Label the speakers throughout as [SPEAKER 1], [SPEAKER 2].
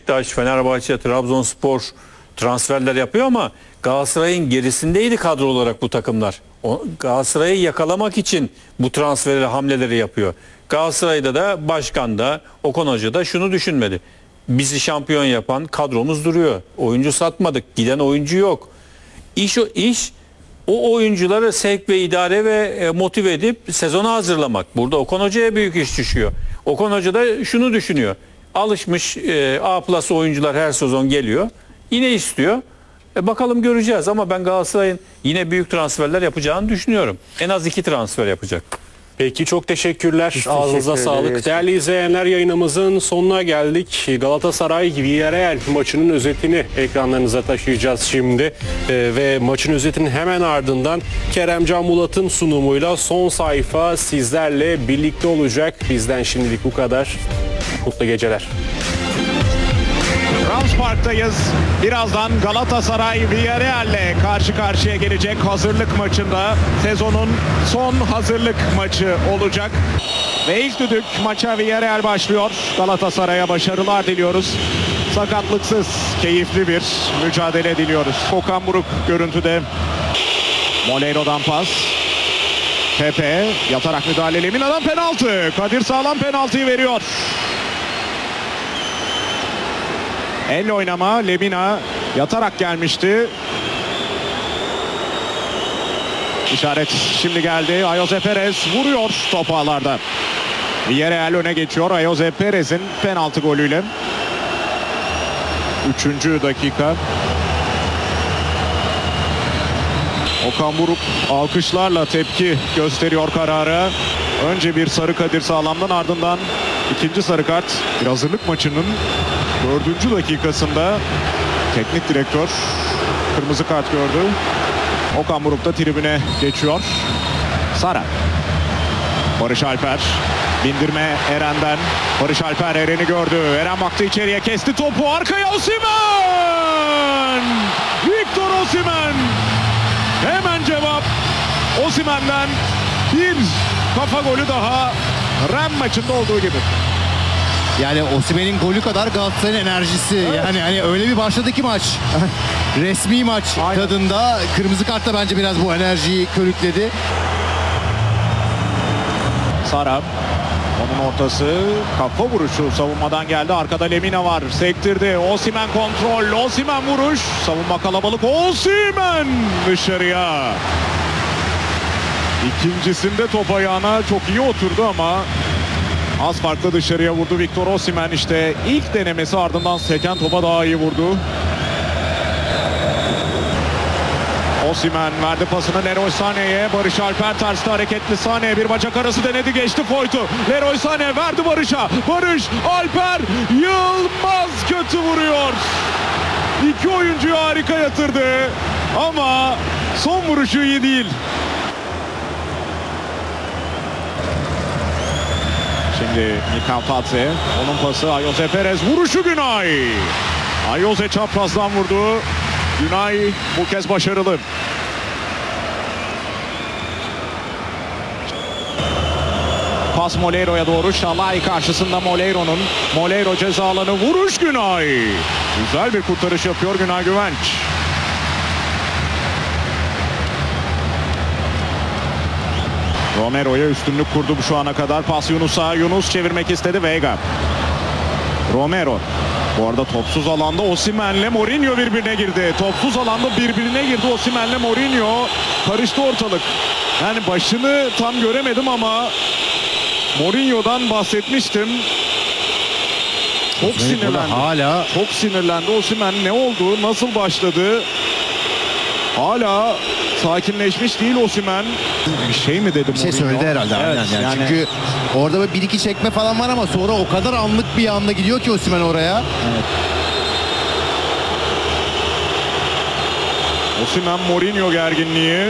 [SPEAKER 1] Beşiktaş, Fenerbahçe, Trabzonspor transferler yapıyor ama Galatasaray'ın gerisindeydi kadro olarak bu takımlar. Galatasaray'ı yakalamak için bu transferleri, hamleleri yapıyor. Galatasaray'da da başkan da Okan Hoca da şunu düşünmedi. Bizi şampiyon yapan kadromuz duruyor. Oyuncu satmadık. Giden oyuncu yok. İş o oyuncuları sevk ve idare ve motive edip sezona hazırlamak. Burada Okan Hoca'ya büyük iş düşüyor. Okan Hoca da şunu düşünüyor. Alışmış A+ oyuncular her sezon geliyor. Yine istiyor. Bakalım göreceğiz ama ben Galatasaray'ın yine büyük transferler yapacağını düşünüyorum. En az 2 transfer yapacak.
[SPEAKER 2] Peki çok teşekkürler. Ağzınıza sağlık. Değerli izleyenler, yayınımızın sonuna geldik. Galatasaray Villarreal maçının özetini ekranlarınıza taşıyacağız şimdi. Ve maçın özetinin hemen ardından Kerem Can Bulat'ın sunumuyla son sayfa sizlerle birlikte olacak. Bizden şimdilik bu kadar. Mutlu geceler.
[SPEAKER 3] Rams Park'tayız. Birazdan Galatasaray Villarreal'le karşı karşıya gelecek hazırlık maçında. Sezonun son hazırlık maçı olacak. Ve ilk düdük maça Villarreal başlıyor. Galatasaray'a başarılar diliyoruz. Sakatlıksız, keyifli bir mücadele diliyoruz. Okan Buruk görüntüde. Moleiro'dan pas. Pepe yatarak müdahale. Lemina'dan penaltı. Kadir Sağlam penaltıyı veriyor. Elle oynama. Lemina yatarak gelmişti. İşaret şimdi geldi. Ayoze Perez vuruyor top ağlarda. Villarreal öne geçiyor Ayoze Perez'in penaltı golüyle. 3. dakika. Okan Buruk alkışlarla tepki gösteriyor karara. Önce bir sarı Kadir Sağlam'dan, ardından ikinci sarı kart. Bir hazırlık maçının 4. dakikasında teknik direktör kırmızı kart gördü. Okan Buruk da tribüne geçiyor. Sara. Barış Alper. Bindirme Eren'den. Barış Alper Eren'i gördü. Eren baktı içeriye, kesti topu. Arkaya Osimhen! Victor Osimhen! Hemen cevap Osimhen'den. Bir kafa golü daha. Ren maçında olduğu gibi.
[SPEAKER 4] Yani Osimhen'in golü kadar Galatasaray'ın enerjisi. Evet. Yani hani öyle bir başladı ki maç. Resmi maç tadında. Kırmızı kart da bence biraz bu enerjiyi körükledi.
[SPEAKER 3] Sara. Onun ortası. Kafa vuruşu savunmadan geldi. Arkada Lemina var. Sektirdi. Osimhen kontrol. Osimhen vuruş. Savunma kalabalık. Osimhen dışarıya. İkincisinde top ayağına çok iyi oturdu ama az farklı dışarıya vurdu Victor Osimhen. İşte ilk denemesi, ardından seken topa daha iyi vurdu. Osimhen verdi pasını Leroy Sané'ye. Barış Alper terste hareketli. Sané bir bacak arası denedi, geçti Foyt'u. Leroy Sané verdi Barış'a. Barış Alper Yılmaz kötü vuruyor. İki oyuncuyu harika yatırdı ama son vuruşu iyi değil. Şimdi Mikal Tatse, onun pası Ayoze Perez, vuruşu Günay. Ayoze çaprazdan vurdu. Günay bu kez başarılı. Pas Moleiro'ya doğru. Şalay karşısında Moleiro'nun. Moleiro ceza alanı, vuruş Günay. Güzel bir kurtarış yapıyor Günay Güvenç. Romero'ya üstünlük kurdu şu ana kadar. Pas Yunus'a. Yunus çevirmek istedi. Vega. Romero. Bu arada topsuz alanda Osimhen'le Mourinho birbirine girdi. Topsuz alanda birbirine girdi Osimhen'le Mourinho. Karıştı ortalık. Yani başını tam göremedim ama Mourinho'dan bahsetmiştim. Çok sinirlendi. Çok sinirlendi Osimhen. Ne oldu? Nasıl başladı? Hala sakinleşmiş değil Osimhen. Bir şey mi dedi?
[SPEAKER 4] Bir şey söyledi herhalde. Evet, yani. Çünkü orada bir iki çekme falan var ama sonra o kadar anlık bir anda gidiyor ki Osimhen oraya. Evet.
[SPEAKER 3] Osimhen Mourinho gerginliği.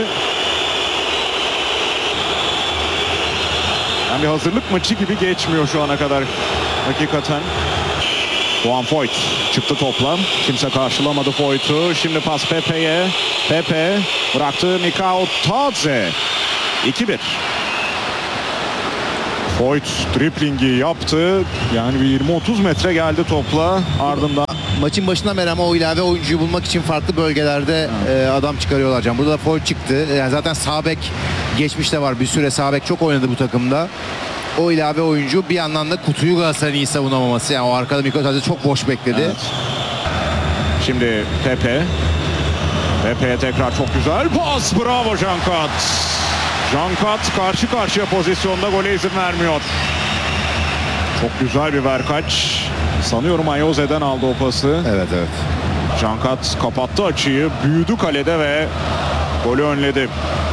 [SPEAKER 3] Yani bir hazırlık maçı gibi geçmiyor şu ana kadar hakikaten. Juan Foyt çıktı topla. Kimse karşılamadı Foyt'u. Şimdi pas Pepe'ye. Pepe bıraktı Mikal Tatse. 2-1. Foyt driplingi yaptı. Yani bir 20-30 metre geldi topla. Ardından
[SPEAKER 4] Maçın başından beri ama o ilave oyuncuyu bulmak için farklı bölgelerde adam çıkarıyorlar can. Burada da Foyt çıktı. Yani zaten sağ bek geçmişte var. Bir süre sağ bek çok oynadı bu takımda. O ilave oyuncu bir yandan da kutuyu Galatasaray'ın iyi savunamaması. Yani o arkada Mikko çok boş bekledi.
[SPEAKER 3] Evet. Şimdi Pepe. Pepe'ye tekrar çok güzel pas. Bravo Cankat. Cankat karşı karşıya pozisyonda gole izin vermiyor. Çok güzel bir verkaç. Sanıyorum Ayoze'den aldı o pası.
[SPEAKER 4] Evet.
[SPEAKER 3] Cankat kapattı açıyı. Büyüdü kalede ve golü önledi.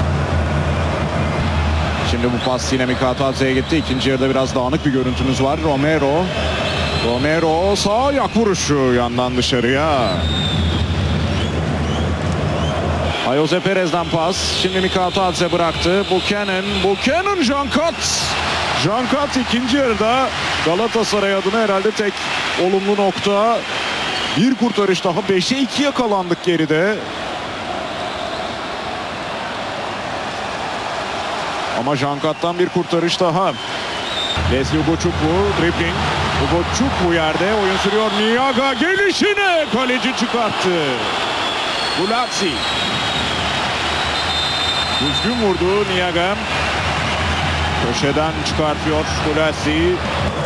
[SPEAKER 3] Şimdi bu pas yine Mikatadze'ye gitti. İkinci yarıda biraz dağınık bir görüntümüz var. Romero sağ ayak vuruşu yandan dışarıya. Ayoze Perez'den pas. Şimdi Mikatadze bıraktı. Buchanan Cankat. Cankat ikinci yarıda Galatasaray adına herhalde tek olumlu nokta. Bir kurtarış daha. 5'e 2 yakalandık geride. Ama Cankat'tan bir kurtarış daha. Leslie Ugochukwu dribbling. Ugochukwu yerde oyun sürüyor. Niaga gelişine kaleci çıkarttı. Gulazzi. Düzgün vurdu Niaga. Köşeden çıkartıyor Gulazzi.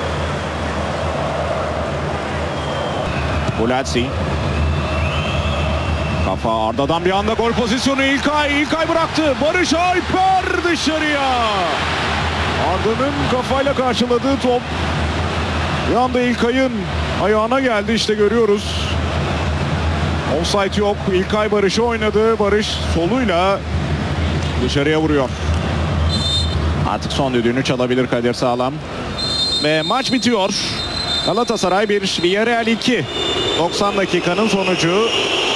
[SPEAKER 3] Kafa Arda'dan bir anda gol pozisyonu İlkay bıraktı. Barış Alper dışarıya. Arda'nın kafayla karşıladığı top bir anda İlkay'ın ayağına geldi, işte görüyoruz. Offside yok. İlkay Barış'ı oynadı. Barış soluyla dışarıya vuruyor. Artık son düdüğünü çalabilir Kadir Sağlam. Ve maç bitiyor. Galatasaray 1, Villarreal 2. 90 dakikanın sonucu.